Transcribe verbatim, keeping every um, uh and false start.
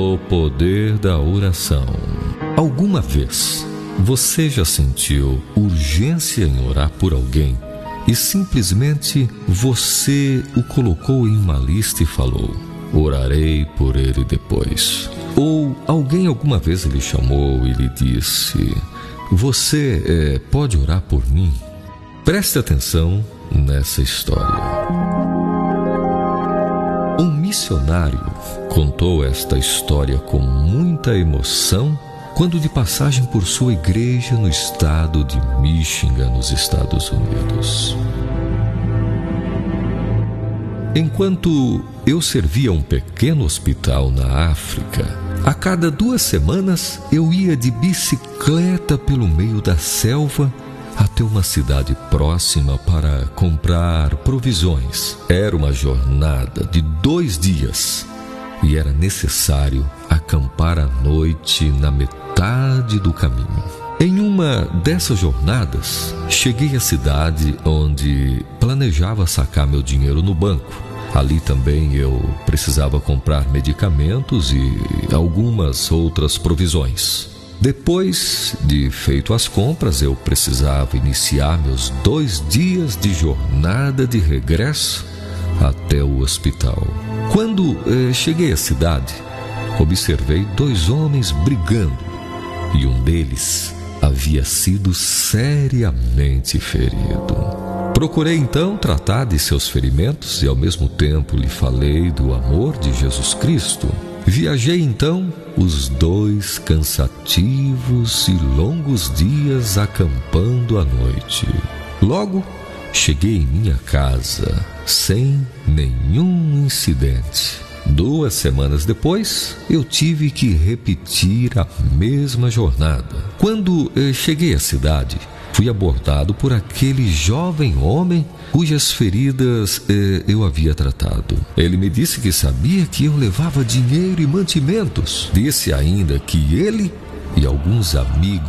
O poder da oração. Alguma vez você já sentiu urgência em orar por alguém e simplesmente você o colocou em uma lista e falou: orarei por ele depois? Ou alguém alguma vez lhe chamou e lhe disse: você é, pode orar por mim? Preste atenção nessa história. Um missionário contou esta história com muita emoção quando de passagem por sua igreja no estado de Michigan, nos Estados Unidos. Enquanto eu servia um pequeno hospital na África, a cada duas semanas eu ia de bicicleta pelo meio da selva até uma cidade próxima para comprar provisões. Era uma jornada de dois dias e era necessário acampar à noite na metade do caminho. Em uma dessas jornadas, cheguei à cidade onde planejava sacar meu dinheiro no banco. Ali também eu precisava comprar medicamentos e algumas outras provisões. Depois de feito as compras, eu precisava iniciar meus dois dias de jornada de regresso até o hospital. Quando eh, cheguei à cidade, observei dois homens brigando e um deles havia sido seriamente ferido. Procurei então tratar de seus ferimentos e ao mesmo tempo lhe falei do amor de Jesus Cristo. Viajei então os dois cansativos e longos dias acampando à noite. Logo, cheguei em minha casa sem nenhum incidente. Duas semanas depois, eu tive que repetir a mesma jornada. Quando eh, cheguei à cidade, fui abordado por aquele jovem homem cujas feridas eh, eu havia tratado. Ele me disse que sabia que eu levava dinheiro e mantimentos. Disse ainda que ele e alguns amigos